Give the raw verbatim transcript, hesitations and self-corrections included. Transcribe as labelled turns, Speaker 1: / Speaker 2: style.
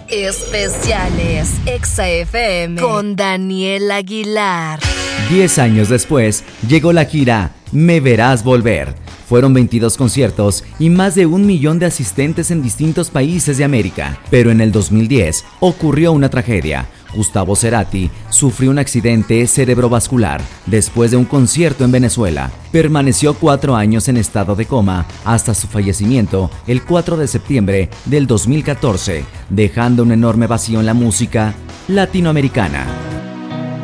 Speaker 1: Especiales Exa F M con Daniel Aguilar.
Speaker 2: Diez años después, llegó la gira Me Verás Volver. Fueron veintidós conciertos y más de un millón de asistentes en distintos países de América. Pero en el dos mil diez ocurrió una tragedia. Gustavo Cerati sufrió un accidente cerebrovascular después de un concierto en Venezuela. Permaneció cuatro años en estado de coma hasta su fallecimiento el cuatro de septiembre del dos mil catorce, dejando un enorme vacío en la música latinoamericana.